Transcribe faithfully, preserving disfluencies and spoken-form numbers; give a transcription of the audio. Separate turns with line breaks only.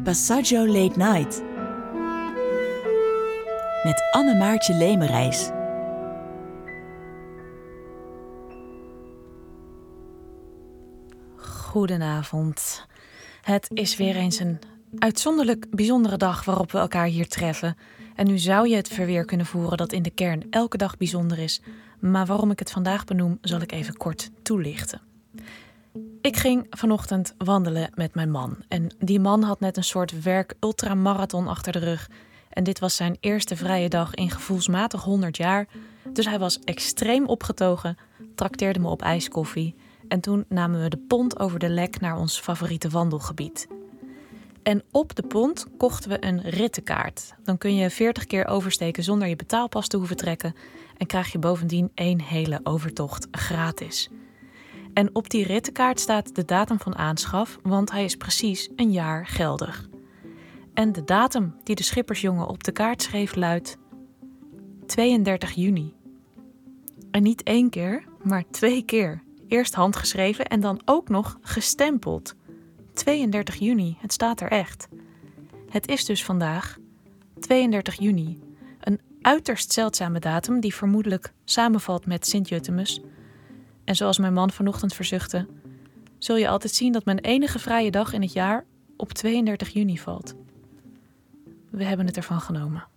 Passaggio Late Night met Anne-Maartje Lemerijs.
Goedenavond. Het is weer eens een uitzonderlijk bijzondere dag waarop we elkaar hier treffen. En nu zou je het verweer kunnen voeren dat in de kern elke dag bijzonder is. Maar waarom ik het vandaag benoem, zal ik even kort toelichten. Ik ging vanochtend wandelen met mijn man. En die man had net een soort werk-ultramarathon achter de rug. En dit was zijn eerste vrije dag in gevoelsmatig honderd jaar. Dus hij was extreem opgetogen, trakteerde me op ijskoffie. En toen namen we de pont over de Lek naar ons favoriete wandelgebied. En op de pont kochten we een rittenkaart. Dan kun je veertig keer oversteken zonder je betaalpas te hoeven trekken. En krijg je bovendien één hele overtocht gratis. En op die rittenkaart staat de datum van aanschaf, want hij is precies een jaar geldig. En de datum die de schippersjongen op de kaart schreef luidt tweeëndertig juni. En niet één keer, maar twee keer. Eerst handgeschreven en dan ook nog gestempeld. tweeëndertig juni, het staat er echt. Het is dus vandaag tweeëndertig juni. Een uiterst zeldzame datum die vermoedelijk samenvalt met Sint-Jutemus. En zoals mijn man vanochtend verzuchtte, zul je altijd zien dat mijn enige vrije dag in het jaar op tweeëndertig juni valt. We hebben het ervan genomen.